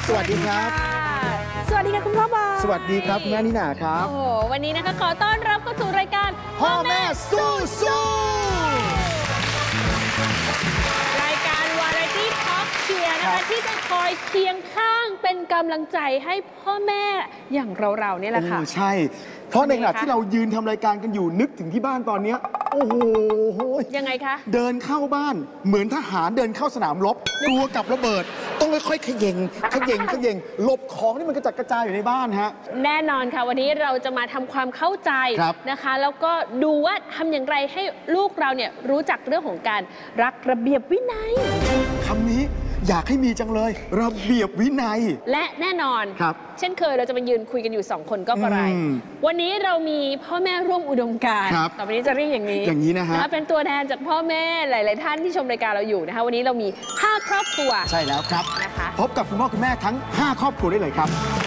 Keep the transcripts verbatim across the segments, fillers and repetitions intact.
สวัสดีครับสวัสดีค่ะคุณพ่อบอยสวัสดีครับคุณแม่นิน่าครับโอ้โหวันนี้นะคะขอต้อนรับเข้าสู่รายการพ่อแม่สู้สู้รายการวาไรตี้ทอล์คเชียร์นะคะที่จะคอยเคียงข้างเป็นกำลังใจให้พ่อแม่อย่างเราๆเนี่ยแหละค่ะใช่เพราะในขณะที่เรายืนทำรายการกันอยู่นึกถึงที่บ้านตอนนี้โอ้โหยังไงคะเดินเข้าบ้านเหมือนทหารเดินเข้าสนามรบกลัวกับระเบิดต้องค่อยๆเขย่งเขย่งเขย่งหลบของที่มันกระจัดกระจายอยู่ในบ้านฮะแน่นอนค่ะวันนี้เราจะมาทำความเข้าใจนะคะแล้วก็ดูว่าทำอย่างไรให้ลูกเราเนี่ยรู้จักเรื่องของการรักระเบียบวินัยคำนี้อยากให้มีจังเลยระเบียบวินัยและแน่นอนครับเช่นเคยเราจะมายืนคุยกันอยู่สองคนก็กระไรวันนี้เรามีพ่อแม่ร่วมอุดมการณ์ต่อไปนี้จะเรียกอย่างนี้อย่างนี้นะฮะเป็นตัวแทนจากพ่อแม่หลายๆท่านที่ชมรายการเราอยู่นะคะวันนี้เรามีห้าครอบครัวใช่แล้วครับนะคะพบกับคุณพ่อคุณแม่ทั้งห้าครอบครัวได้เลยครับ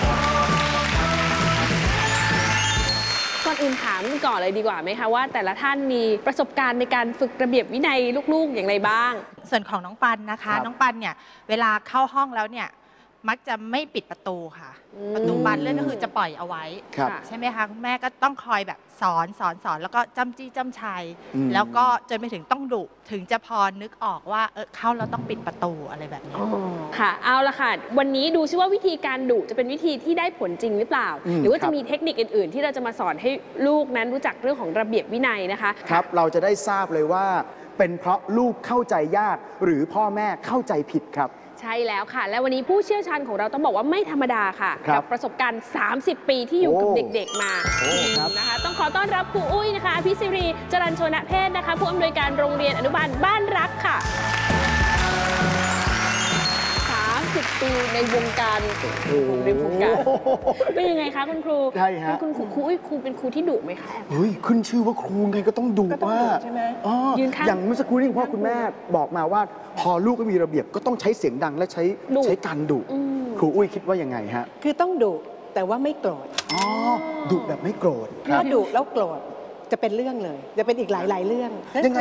ก่อนอื่นถามก่อนเลยดีกว่าไหมคะว่าแต่ละท่านมีประสบการณ์ในการฝึกระเบียบวินัยลูกๆอย่างไรบ้างส่วนของน้องปันนะคะน้องปันเนี่ยเวลาเข้าห้องแล้วเนี่ยมักจะไม่ปิดประตูค่ะประตูบานเลื่อนก็คือจะปล่อยเอาไว้ใช่ไหมคะคุณแม่ก็ต้องคอยแบบสอนสอนสอนแล้วก็จำจี้จำชัยแล้วก็จนไปถึงต้องดุถึงจะพอนึกออกว่าเออเข้าแล้วต้องปิดประตูอะไรแบบนี้ค่ะเอาละค่ะวันนี้ดูซิว่าวิธีการดุจะเป็นวิธีที่ได้ผลจริงหรือเปล่าหรือว่าจะมีเทคนิคอื่นๆที่เราจะมาสอนให้ลูกนั้นรู้จักเรื่องของระเบียบวินัยนะคะครับเราจะได้ทราบเลยว่าเป็นเพราะลูกเข้าใจยากหรือพ่อแม่เข้าใจผิดครับใช่แล้วค่ะและวันนี้ผู้เชี่ยวชาญของเราต้องบอกว่าไม่ธรรมดาค่ะกับประสบการณ์สามสิบปีที่อยู่กับเด็กๆมานะคะต้องขอต้อนรับครูอุ้ยนะคะพิศิรีจรัญโชนเพศนะคะผู้อำนวยการโรงเรียนอนุบาลบ้านรักค่ะสามสิบปีในวงการในวงการเป็นยังไงคะคุณครูใช่ฮะคุณครูครูอุ้ยครูเป็นครูที่ดุไหมคะเฮ้ยขึ้นชื่อว่าครูไงก็ต้องดุว่าใช่ไหมยืนข้างอย่างเมื่อสักครู่นี้พ่อคุณแม่บอกมาว่าพอลูกก็มีระเบียบก็ต้องใช้เสียงดังและใช้ใช้การดุครูอุ้ยคิดว่ายังไงฮะคือต้องดุแต่ว่าไม่โกรธอ๋อดุแบบไม่โกรธถ้าดุแล้วโกรธจะเป็นเรื่องเลยจะเป็นอีกหลายๆเรื่องยังไง